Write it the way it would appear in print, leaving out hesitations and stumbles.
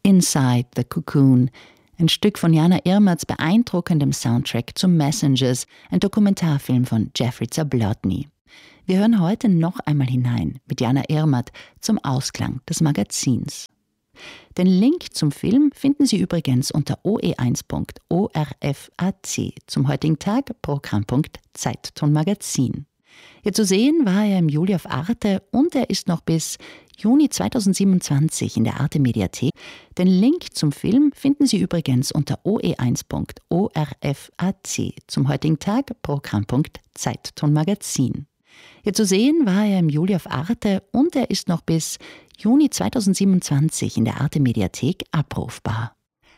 Inside the Cocoon, ein Stück von Jana Irmerts beeindruckendem Soundtrack zu Messengers, ein Dokumentarfilm von Jeffrey Zablotny. Wir hören heute noch einmal hinein mit Jana Irmert zum Ausklang des Magazins. Den Link zum Film finden Sie übrigens unter oe1.orf.at zum heutigen Tag, Programmpunkt Zeittonmagazin. Ja, zu sehen war er im Juli auf Arte und er ist noch bis Juni 2027 in der Arte Mediathek. Den Link zum Film finden Sie übrigens unter oe1.orf.at zum heutigen Tag, Programmpunkt Zeittonmagazin. Ja, zu sehen war er im Juli auf Arte und er ist noch bis Juni 2027 in der Arte Mediathek abrufbar.